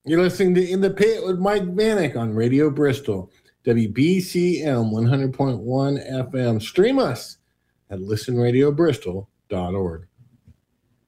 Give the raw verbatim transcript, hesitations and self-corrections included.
You're listening to In the Pit with Mike Vanek on Radio Bristol, W B C M one hundred point one F M. Stream us at listen radio bristol dot org.